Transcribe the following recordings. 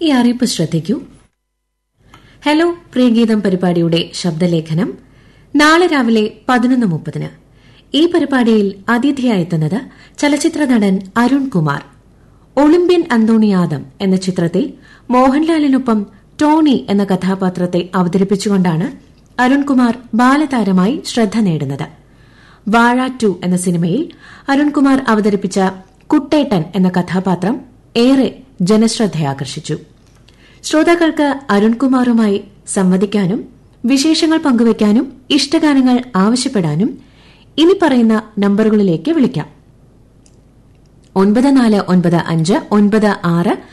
ഈ അറിയിപ്പ് ശ്രദ്ധിക്കൂ. ഹലോ പ്രിയഗീതം പരിപാടിയുടെ ശബ്ദലേഖനം നാളെ രാവിലെ 11:30. ഈ പരിപാടിയിൽ അതിഥിയായെത്തുന്നത് ചലച്ചിത്ര നടൻ അരുൺ കുമാർ. ഒളിമ്പ്യൻ അന്തോണിയാദം എന്ന ചിത്രത്തിൽ മോഹൻലാലിനൊപ്പം ടോണി എന്ന കഥാപാത്രത്തെ അവതരിപ്പിച്ചുകൊണ്ടാണ് അരുൺകുമാർ ബാലതാരമായി ശ്രദ്ധ നേടുന്നത്. വാഴ 2 എന്ന സിനിമയിൽ അരുൺകുമാർ അവതരിപ്പിച്ച കുട്ടേട്ടൻ എന്ന കഥാപാത്രം ഏറെ ജനശ്രദ്ധയാകർഷിച്ചു. ശ്രോതാക്കൾക്ക് അരുൺകുമാറുമായി സംവദിക്കാനും വിശേഷങ്ങൾ പങ്കുവയ്ക്കാനും ഇഷ്ടഗാനങ്ങൾ ആവശ്യപ്പെടാനും ഇനി പറയുന്ന നമ്പറുകളിലേക്ക് വിളിക്കാം. 9495964321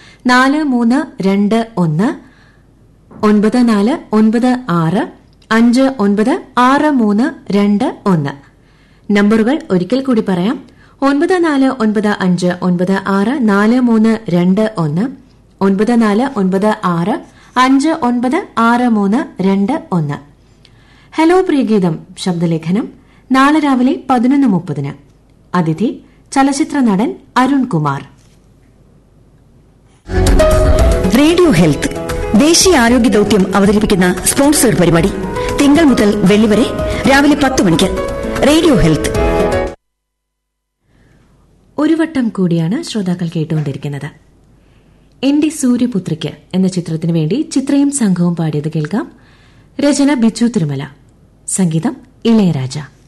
9496596321. നമ്പറുകൾ ഒരിക്കൽ കൂടി പറയാം. 9495964321 9496596321. ഹലോ പ്രിയഗീതം ശബ്ദലേഖനം നാളെ രാവിലെ 11:30. അതിഥി ചലച്ചിത്ര നടൻ അരുൺ കുമാർ. റേഡിയോ ഹെൽത്ത് ദേശീയ ആരോഗ്യ ദൌത്യം അവതരിപ്പിക്കുന്ന സ്പോൺസർ പരിപാടി തിങ്കൾ മുതൽ വെള്ളി വരെ രാവിലെ 10 മണിക്ക്. Radio health. ഒരു വട്ടം കൂടിയാണ് ശ്രോതാക്കൾ കേട്ടുകൊണ്ടിരിക്കുന്നത്. എന്റെ സൂര്യപുത്രിക്ക് എന്ന ചിത്രത്തിനു വേണ്ടി ചിത്രയും സംഘവും പാടിയത് കേൾക്കാം. രചന ബിച്ചു തിരുമല, സംഗീതം ഇളയരാജ.